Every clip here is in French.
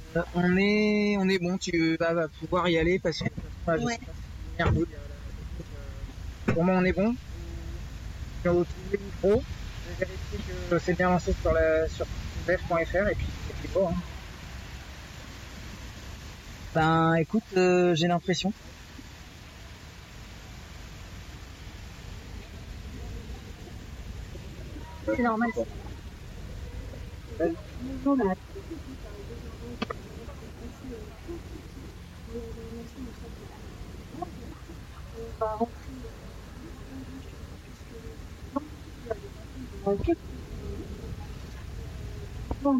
On est bon, tu vas pouvoir y aller parce que là, je Ouais. sais pas si c'est merde, pour moi on est bon. J'ai retrouvé le micro, j'ai vérifié que c'est bien lancé sur bf.fr et puis bon. Hein. Ben écoute, j'ai l'impression. C'est normal. Non, mais ok. Bon,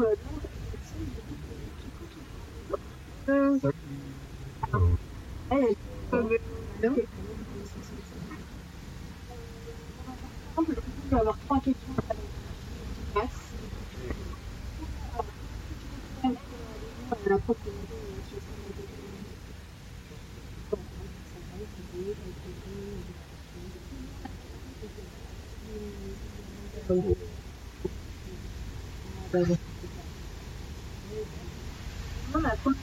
elle, je vais avoir 3 questions à la prochaine. Non, la première.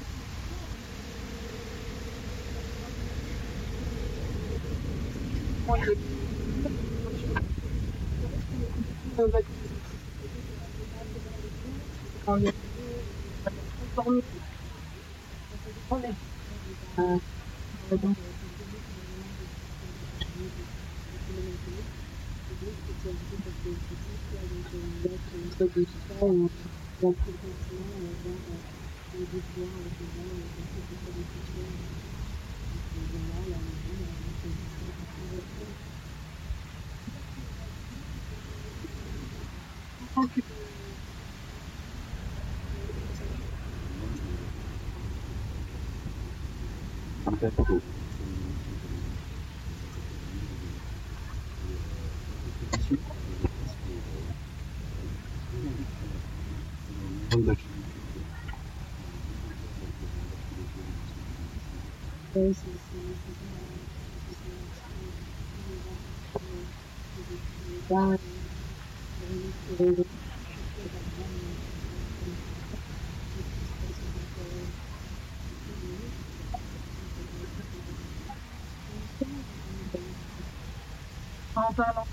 En parlant,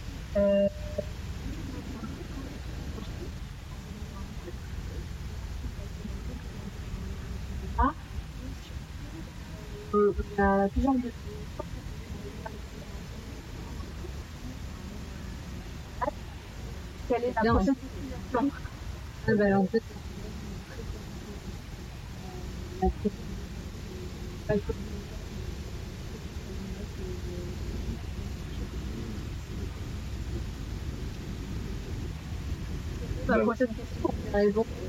on a plusieurs de quelle est la prochaine destination? En fait, la prochaine question, tu as raison.